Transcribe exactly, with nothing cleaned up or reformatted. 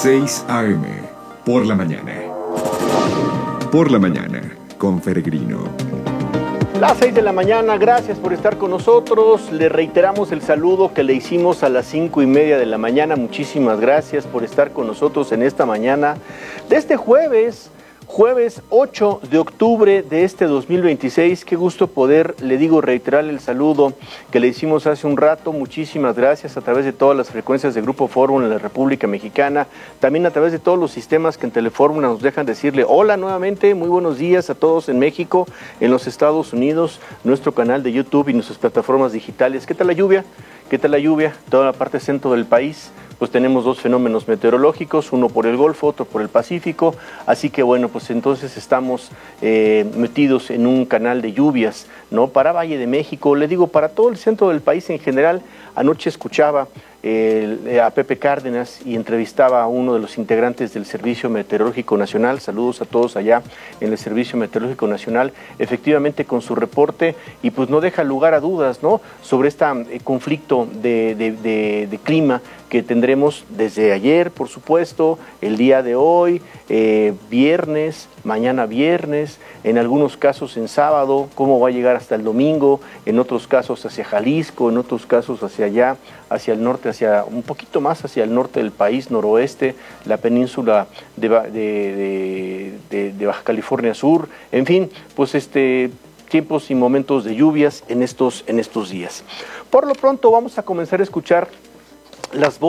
seis a eme, por la mañana. Por la mañana, con Peregrino. Las seis de la mañana, gracias por estar con nosotros. Le reiteramos el saludo que le hicimos a las cinco y media de la mañana. Muchísimas gracias por estar con nosotros en esta mañana de este jueves, jueves ocho de octubre de este dos mil veintiséis. Qué gusto poder, le digo, reiterar el saludo que le hicimos hace un rato. Muchísimas gracias a través de todas las frecuencias de Grupo Fórmula en la República Mexicana, también a través de todos los sistemas que en Telefórmula nos dejan decirle hola nuevamente, muy buenos días a todos en México, en los Estados Unidos, nuestro canal de YouTube y nuestras plataformas digitales. ¿Qué tal la lluvia? ¿Qué tal la lluvia? Toda la parte centro del país. Pues tenemos dos fenómenos meteorológicos, uno por el Golfo, otro por el Pacífico, así que bueno, pues entonces estamos eh, metidos en un canal de lluvias, ¿no? Para Valle de México, le digo, para todo el centro del país en general. Anoche escuchaba eh, a Pepe Cárdenas y entrevistaba a uno de los integrantes del Servicio Meteorológico Nacional. Saludos a todos allá en el Servicio Meteorológico Nacional, efectivamente con su reporte, y pues no deja lugar a dudas, ¿no?, sobre este eh, conflicto de, de, de, de clima que tendremos desde ayer, por supuesto, el día de hoy, eh, viernes, mañana viernes, en algunos casos en sábado, cómo va a llegar hasta el domingo, en otros casos hacia Jalisco, en otros casos hacia allá, hacia el norte, hacia un poquito más hacia el norte del país, noroeste, la península de, de, de, de, de Baja California Sur, en fin, pues este... tiempos y momentos de lluvias en estos, en estos días. Por lo pronto vamos a comenzar a escuchar las voces